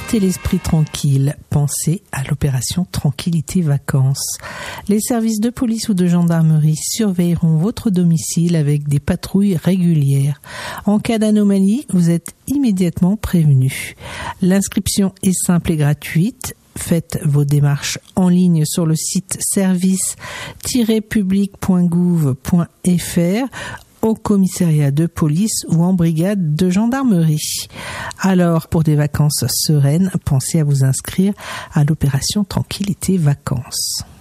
porter l'esprit tranquille, pensez à l'opération Tranquillité Vacances. Les services de police ou de gendarmerie surveilleront votre domicile avec des patrouilles régulières. En cas d'anomalie, vous êtes immédiatement prévenu. L'inscription est simple et gratuite. Faites vos démarches en ligne sur le site service-public.gouv.fr au commissariat de police ou en brigade de gendarmerie. Alors, pour des vacances sereines, pensez à vous inscrire à l'opération Tranquillité Vacances.